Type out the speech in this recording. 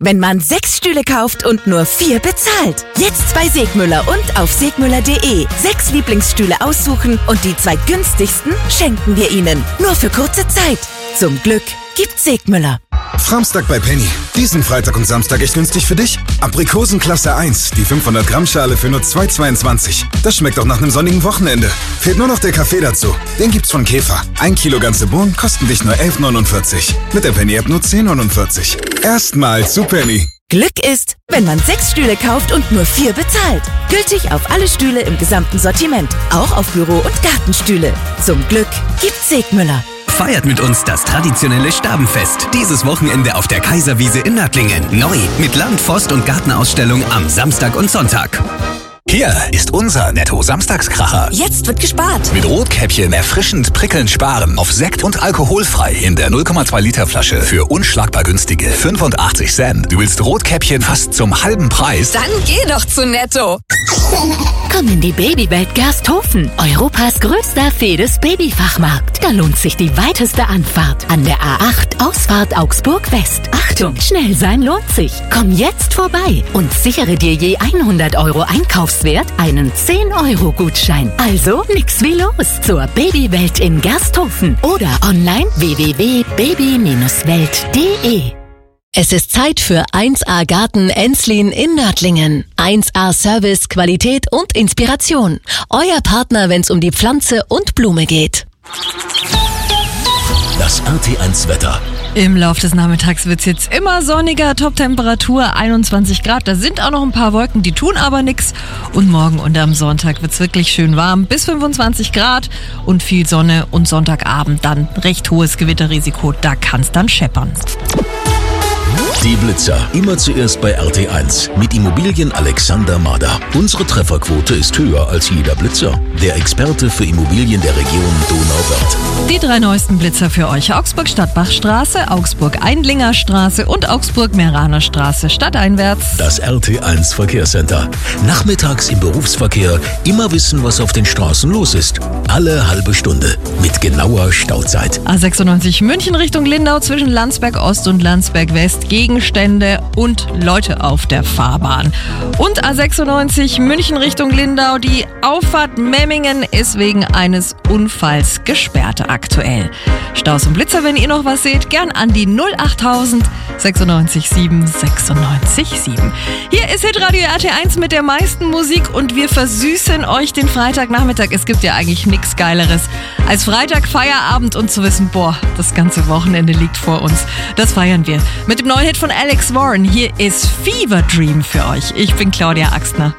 wenn man 6 Stühle kauft und nur 4 bezahlt. Jetzt bei Segmüller und auf segmüller.de. 6 Lieblingsstühle aussuchen und die 2 günstigsten schenken wir Ihnen. Nur für kurze Zeit. Zum Glück gibt's Segmüller. Framstag bei Penny. Diesen Freitag und Samstag echt günstig für dich. Aprikosen Klasse 1, die 500 Gramm Schale für nur 2,22. Das schmeckt auch nach einem sonnigen Wochenende. Fehlt nur noch der Kaffee dazu. Den gibt's von Käfer. 1 Kilo ganze Bohnen kosten dich nur 11,49. Mit der Penny-App nur 10,49. Erstmals zu Penny. Glück ist, wenn man 6 Stühle kauft und nur 4 bezahlt. Gültig auf alle Stühle im gesamten Sortiment. Auch auf Büro- und Gartenstühle. Zum Glück gibt's Segmüller. Feiert mit uns das traditionelle Stabenfest. Dieses Wochenende auf der Kaiserwiese in Nördlingen. Neu mit Land-, Forst- und Gartenausstellung am Samstag und Sonntag. Hier ist unser Netto-Samstagskracher. Jetzt wird gespart. Mit Rotkäppchen erfrischend prickelnd sparen. Auf Sekt und alkoholfrei in der 0,2 Liter Flasche für unschlagbar günstige 85 Cent. Du willst Rotkäppchen fast zum halben Preis? Dann geh doch zu Netto. Komm in die Babywelt Gersthofen, Europas größter Fedes-Babyfachmarkt. Da lohnt sich die weiteste Anfahrt an der A8 Ausfahrt Augsburg West. Achtung, schnell sein lohnt sich. Komm jetzt vorbei und sichere dir je 100 € Einkaufswert einen 10-Euro-Gutschein. Also nix wie los zur Babywelt in Gersthofen oder online www.baby-welt.de. Es ist Zeit für 1A Garten Enslin in Nördlingen. 1A Service, Qualität und Inspiration. Euer Partner, wenn's um die Pflanze und Blume geht. Das RT1 Wetter. Im Lauf des Nachmittags wird's jetzt immer sonniger, Toptemperatur 21 Grad. Da sind auch noch ein paar Wolken, die tun aber nichts. Und morgen und am Sonntag wird's wirklich schön warm, bis 25 Grad und viel Sonne. Und Sonntagabend dann recht hohes Gewitterrisiko, da kann's dann scheppern. Die Blitzer. Immer zuerst bei RT1 mit Immobilien Alexander Mader. Unsere Trefferquote ist höher als jeder Blitzer. Der Experte für Immobilien der Region Donauwörth. Die 3 neuesten Blitzer für euch: Augsburg-Stadtbachstraße, Augsburg-Eindlinger-Straße und Augsburg-Meraner-Straße stadteinwärts. Das RT1 Verkehrscenter. Nachmittags im Berufsverkehr immer wissen, was auf den Straßen los ist. Alle halbe Stunde mit genauer Stauzeit. A96 München Richtung Lindau zwischen Landsberg Ost und Landsberg West. Gegenstände und Leute auf der Fahrbahn. Und A96 München Richtung Lindau. Die Auffahrt Memmingen ist wegen eines Unfalls gesperrt aktuell. Staus und Blitzer, wenn ihr noch was seht, gern an die 08000 96 7 96 7. Hier ist Hitradio RT1 mit der meisten Musik und wir versüßen euch den Freitagnachmittag. Es gibt ja eigentlich nichts Geileres als Freitag Feierabend und zu wissen, boah, das ganze Wochenende liegt vor uns. Das feiern wir mit dem neuen Hit von Alex Warren. Hier ist Fever Dream für euch. Ich bin Claudia Axtner.